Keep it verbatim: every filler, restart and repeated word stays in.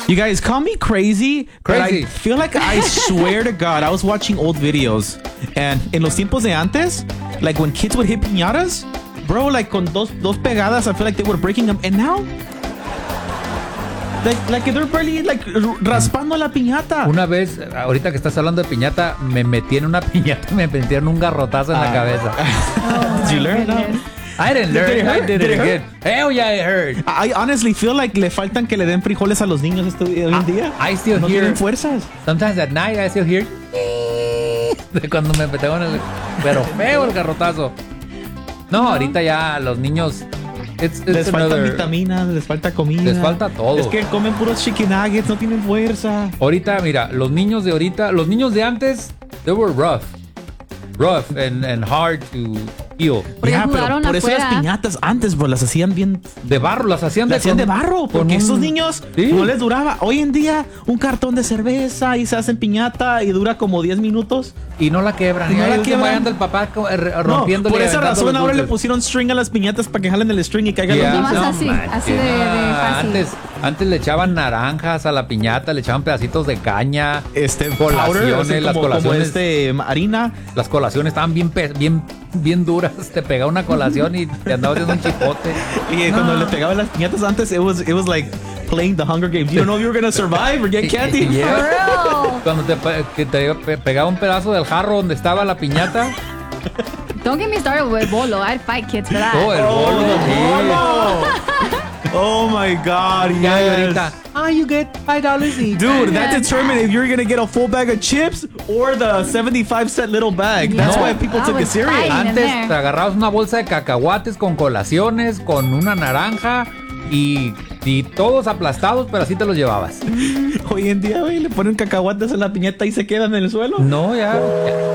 You guys call me crazy, but Crazy. I feel like I swear to God, I was watching old videos, and en los tiempos de antes, like when kids would hit piñatas, bro, like con dos dos pegadas, I feel like they were breaking them, and now, like like they're barely like raspando la piñata. Una vez, ahorita que estás hablando de piñata, me metí en una piñata y me metieron un garrotazo en la Ah. cabeza. Oh, Did you my learn that? goodness. I didn't learn Did it it, I hurt? did Did it it again. Hell yeah, it hurt. I honestly feel like le faltan que le den frijoles a los niños este, hoy en día. I still no hear- tienen fuerzas. Sometimes at night I still hear de cuando me metieron en el... Pero feo el garrotazo. No, ahorita ya los niños... It's, it's Les faltan another- vitaminas, les falta comida. Les falta todo. Es que comen puros chicken nuggets, no tienen fuerza. Ahorita, mira, los niños de ahorita, los niños de antes, they were rough. Rough and, and hard to heal. Porque Ya, pero jugaron por eso las afuera. piñatas antes, bro, las hacían bien. De barro, las hacían de, Las hacían con- de barro, con porque un- estos niños Sí. no les duraba. Hoy en día, un cartón de cerveza y se hacen piñata y dura como diez minutos. Y no la quebran. Y no ahí la es quiebran. vayando el papá co- eh, No, rompiéndole. por y esa aventando razón los ahora le dulces. pusieron string a las piñatas para que jalen el string y caigan Yeah. los Nomás dulces. así, manches. así de- de Ah, fácil. Antes, antes le echaban naranjas a la piñata, le echaban pedacitos de caña. Este, Colaciones, powder, así las como, como colaciones. este, harina. Las colaciones estaban bien, pe- bien, bien duras. Te pegaba una colación y te andaba haciendo un chipote. Y No. cuando le pegaban las piñatas antes, it was, it was like playing the Hunger Games. You don't know if you were gonna survive or get candy. Yeah. For real. Cuando te, pe- que te pe- pegaba un pedazo del jarro donde estaba la piñata. Don't get me started with bolo. I'd fight kids for that. Oh, el bolo. sí. Oh my God, Ya, y yes. ahorita. Ah, you get five dollars each. Dude, that determined if you're gonna get a full bag of chips or the seventy-five cent little bag. That's Yeah. why people I took it was serious. fighting. in Antes there. te agarrabas una bolsa de cacahuates con colaciones, con una naranja y, y todos aplastados, pero así te los llevabas. Hoy en día, güey, le ponen cacahuates en la piñata y se quedan en el suelo. No, ya.